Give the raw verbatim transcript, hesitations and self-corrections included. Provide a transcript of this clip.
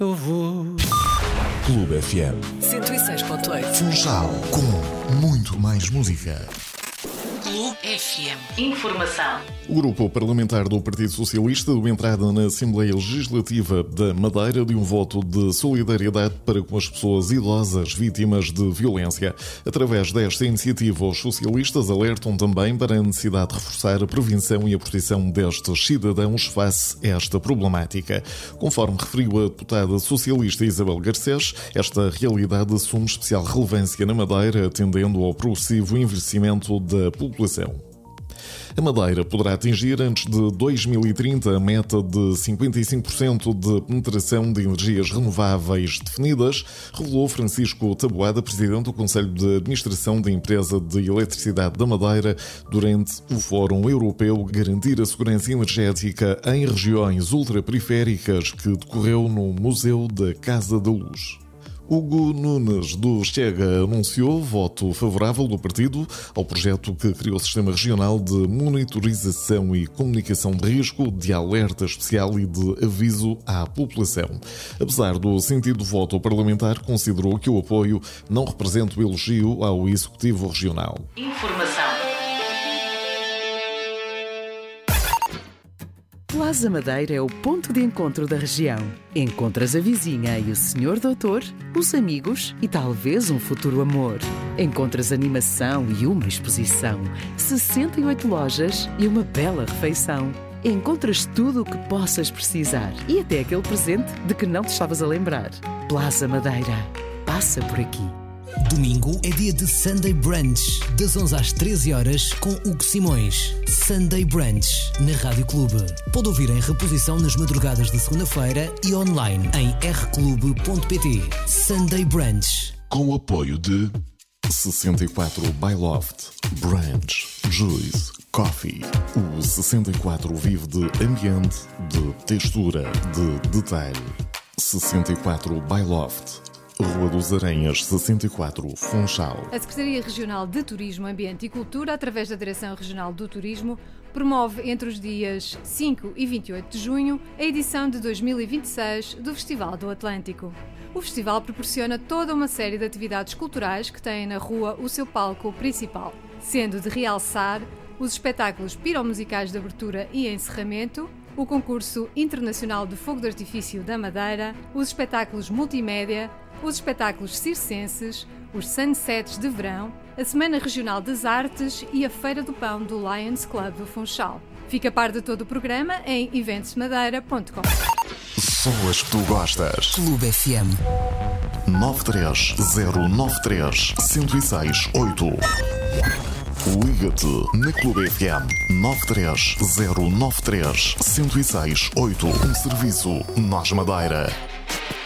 Eu vou. Clube F M cento e seis ponto oito. Funchal, com muito mais música. Clube F M. Informação. O grupo parlamentar do Partido Socialista deu entrada na Assembleia Legislativa da Madeira de um voto de solidariedade para com as pessoas idosas vítimas de violência. Através desta iniciativa, os socialistas alertam também para a necessidade de reforçar a prevenção e a proteção destes cidadãos face a esta problemática. Conforme referiu a deputada socialista Isabel Garcés, esta realidade assume especial relevância na Madeira, atendendo ao progressivo envelhecimento da população. A Madeira poderá atingir antes de dois mil e trinta a meta de cinquenta e cinco por cento de penetração de energias renováveis definidas, revelou Francisco Taboada, presidente do Conselho de Administração da Empresa de Eletricidade da Madeira, durante o Fórum Europeu Garantir a Segurança Energética em Regiões Ultraperiféricas, que decorreu no Museu da Casa da Luz. Hugo Nunes, do Chega, anunciou voto favorável do partido ao projeto que criou o Sistema Regional de Monitorização e Comunicação de Risco, de alerta especial e de aviso à população. Apesar do sentido do voto, o parlamentar considerou que o apoio não representa o elogio ao Executivo Regional. Informação. Plaza Madeira é o ponto de encontro da região. Encontras a vizinha e o senhor doutor, os amigos e talvez um futuro amor. Encontras animação e uma exposição, sessenta e oito lojas e uma bela refeição. Encontras tudo o que possas precisar e até aquele presente de que não te estavas a lembrar. Plaza Madeira. Passa por aqui. Domingo é dia de Sunday Brunch, das onze às treze horas, com Hugo Simões. Sunday Brunch, na Rádio Clube. Pode ouvir em reposição nas madrugadas de segunda-feira e online em r clube ponto p t. Sunday Brunch. Com o apoio de sessenta e quatro by Loft, Brunch, Juice, Coffee. O sessenta e quatro vive de ambiente, de textura, de detalhe. sessenta e quatro by Loft, Rua dos Aranhas, sessenta e quatro, Funchal. A Secretaria Regional de Turismo, Ambiente e Cultura, através da Direção Regional do Turismo, promove entre os dias cinco e vinte e oito de junho a edição de dois mil e vinte e seis do Festival do Atlântico. O festival proporciona toda uma série de atividades culturais que têm na rua o seu palco principal, sendo de realçar os espetáculos piromusicais de abertura e encerramento, o concurso internacional de fogo de artifício da Madeira, os espetáculos multimédia, os espetáculos circenses, os sunsets de verão, a Semana Regional das Artes e a Feira do Pão do Lions Club do Funchal. Fica a par de todo o programa em eventos madeira ponto com. São as que tu gostas. Clube F M. nove três zero nove três, um zero seis oito. Liga-te na Clube F M nove três zero nove três, um zero seis oito. Um serviço Nós Madeira.